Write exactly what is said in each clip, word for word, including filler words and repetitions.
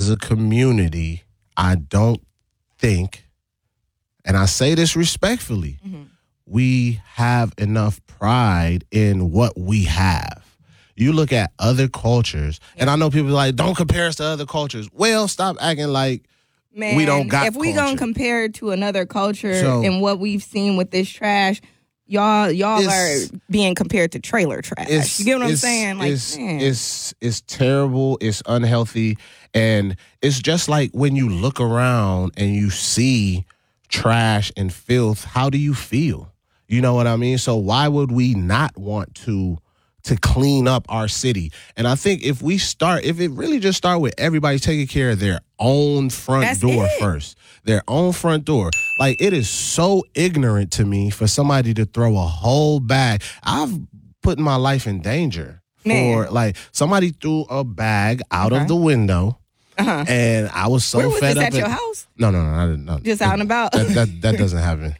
as a community, I don't think, and I say this respectfully, mm-hmm. we have enough pride in what we have. You look at other cultures, yeah. and I know people are like, don't compare us to other cultures. Well, stop acting like Man, we don't got if we culture. Gonna compare it to another culture so, and what we've seen with this trash, y'all y'all are being compared to trailer trash. You get what I'm saying? Like, it's, man. it's it's terrible. It's unhealthy, and it's just like when you look around and you see trash and filth. How do you feel? You know what I mean? So why would we not want to? to clean up our city? And I think if we start, if it really just start with everybody taking care of their own front That's door it. first, their own front door. Like, it is so ignorant to me for somebody to throw a whole bag. I've put my life in danger Man. for, like, somebody threw a bag out Okay. of the window. Uh-huh. And I was so Where was fed this up. at your house? No, no, no, I didn't know. Just out and about? That, that, that doesn't happen.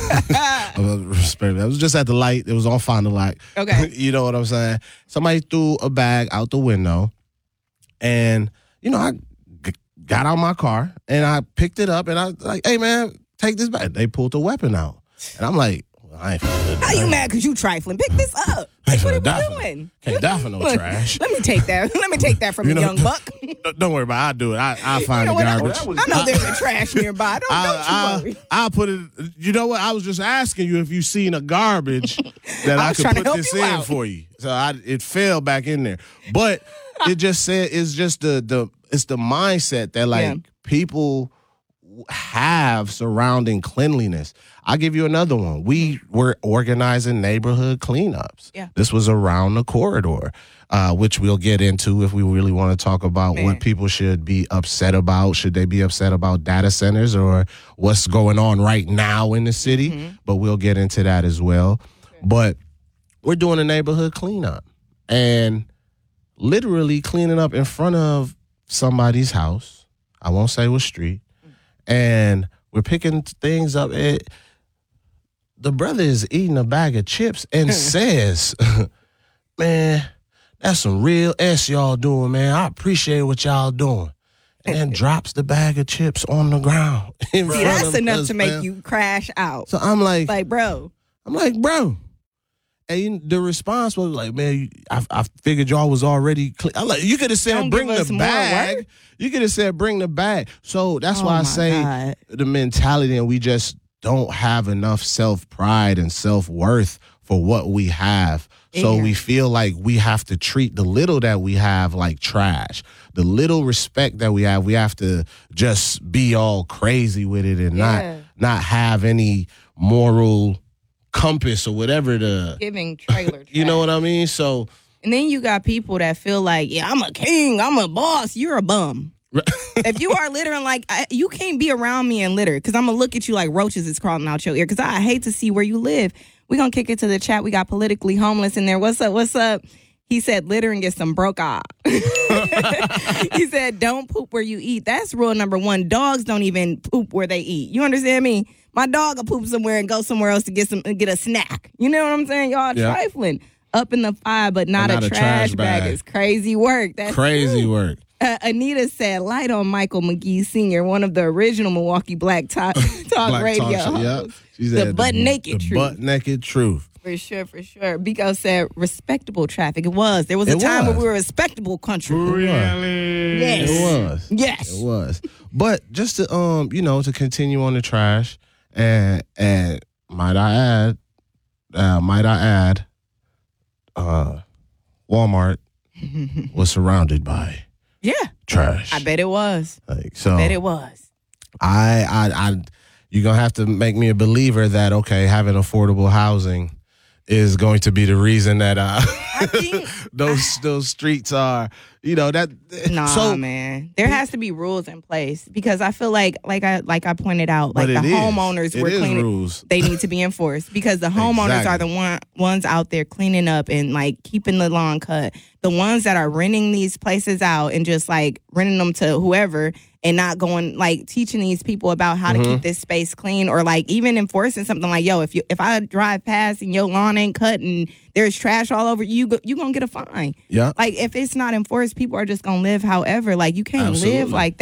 I was just at the light. It was on Fond du Lac. Okay. You know what I'm saying? Somebody threw a bag out the window, and, you know, I g- got out my car, and I picked it up, and I was like, hey, man, take this bag. They pulled the weapon out. And I'm like, well, I ain't finna How you mad because you trifling? Pick this up. Like, what are we doing? Can't die for no Look, trash. Let me take that. Let me take that from You a know, young buck. Don't worry about it. I'll do it. I, I'll find You know the what? garbage. I, I know there's a trash nearby. Don't, I, don't you I, worry. I'll put it. You know what? I was just asking you if you seen a garbage that I I, was could trying to put help this you in out. for you. So I, it fell back in there. But it just said it's just the the it's the mindset that like Yeah. people have surrounding cleanliness. I'll give you another one. We were organizing neighborhood cleanups. Yeah. This was around the corridor, uh, which we'll get into if we really want to talk about Man. what people should be upset about. Should they be upset about data centers or what's going on right now in the city? Mm-hmm. But we'll get into that as well. Okay. But we're doing a neighborhood cleanup and literally cleaning up in front of somebody's house. I won't say what street. And we're picking things up. It, the brother is eating a bag of chips and says, man, that's some real S y'all doing, man. I appreciate what y'all doing. And then drops the bag of chips on the ground. In See, front that's of enough us, to make man. you crash out. So I'm like, Like, bro. I'm like, bro. And you- the response was like, man, you- I, I figured y'all was already clean. I'm like, you could have said, Don't bring give us the more bag. work. You could have said, bring the bag. So that's Oh why I my say God. the mentality, and we just don't have enough self-pride and self-worth for what we have. So Yeah. we feel like we have to treat the little that we have like trash. The little respect that we have, we have to just be all crazy with it and Yeah. not not have any moral compass or whatever the Giving trailer trash. you know what I mean? So And then you got people that feel like, yeah, I'm a king, I'm a boss, you're a bum. If you are littering, like, I, you can't be around me and litter because I'm going to look at you like roaches is crawling out your ear because I hate to see where you live. We're going to kick it to the chat. We got politically homeless in there. What's up? What's up? He said littering is some broke eye. He said don't poop where you eat. That's rule number one. Dogs don't even poop where they eat. You understand me? My dog will poop somewhere and go somewhere else to get some get a snack. You know what I'm saying? Y'all Yeah. trifling. Up in the fire, but not, Not a, a trash, trash bag. bag. It's crazy work. That's crazy true. work. Uh, Anita said, light on Michael McGee Senior, one of the original Milwaukee Black Talk, talk Black Radio. talk show, yeah. hosts. She The said butt naked the truth. butt naked truth. For sure, for sure. Biko said, respectable traffic. It was. There was a It time was. where we were a respectable country. Really? Yes. It was. Yes. It was. But just to um, you know, to continue on the trash, and and might I add, uh, might I add, uh, Walmart was surrounded by Yeah. trash. I bet it was. Like so. I bet it was. I, I, I, you're gonna have to make me a believer that okay, having affordable housing is going to be the reason that uh, I think those those streets are, you know, that. Nah, so, man. There has to be rules in place because I feel like, like I like I pointed out, But like the it is. homeowners It were is cleaning. rules. They need to be enforced because the homeowners Exactly. are the one ones out there cleaning up and like keeping the lawn cut. The ones that are renting these places out and just like renting them to whoever and not going like teaching these people about how Mm-hmm. to keep this space clean or like even enforcing something like, yo, if you if I drive past and your lawn ain't cut and there's trash all over you, go, you gonna get a fine. Yeah. Like if it's not enforced, people are just gonna live however. Like you can't live Absolutely. like that.